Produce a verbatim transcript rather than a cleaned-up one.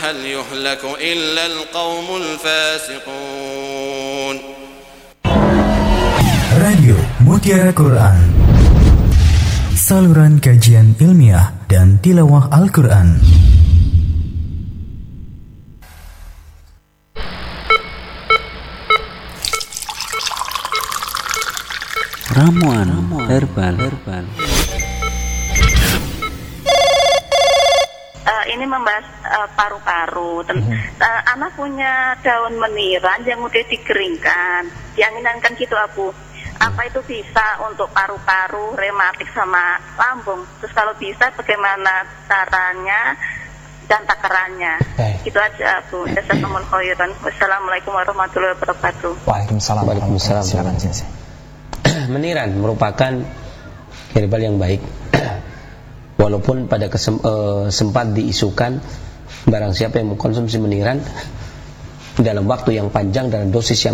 هل يهلك إلا القوم الفاسقون. Radio Mutiara Quran, saluran kajian ilmiah dan tilawah Al-Quran. Ramuan herbal. herbal. Uh, ini membahas uh, paru-paru. Mm-hmm. Uh, anak punya daun meniran yang udah dikeringkan, dianginkan gitu, Abu. Apa itu bisa untuk paru-paru, rematik sama lambung? Terus kalau bisa, bagaimana caranya dan takarannya? Baik. Gitu aja, Abu. Jazakumullahu khairan. Wassalamualaikum warahmatullahi wabarakatuh. Waalaikumsalam. Waalaikumsalam. Meniran merupakan herbal yang baik. Walaupun pada kesem, uh, sempat diisukan barang siapa yang mengkonsumsi meniran dalam waktu yang panjang dan dosis yang